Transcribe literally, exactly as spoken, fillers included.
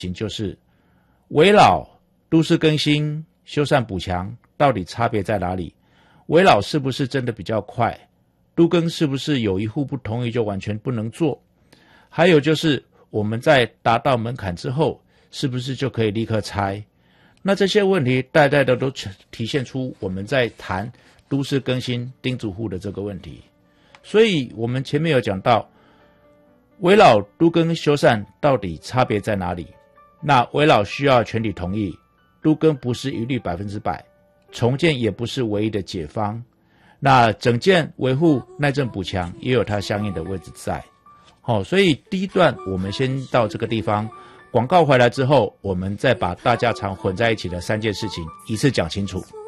情就是危老、都市更新、修缮补强到底差别在哪里？危老是不是真的比较快？都更是不是有一户不同意就完全不能做？还有就是我们在达到门槛之后，是不是就可以立刻拆？那这些问题代代的都体现出我们在谈都市更新丁主户的这个问题。所以我们前面有讲到危老、都更、修缮到底差别在哪里？那危老需要全体同意，都更不是一律百分之百，重建也不是唯一的解方。那整建、维护、耐震补强也有它相应的位置在。好、哦，所以第一段我们先到这个地方，广告回来之后，我们再把大家常混在一起的三件事情一次讲清楚。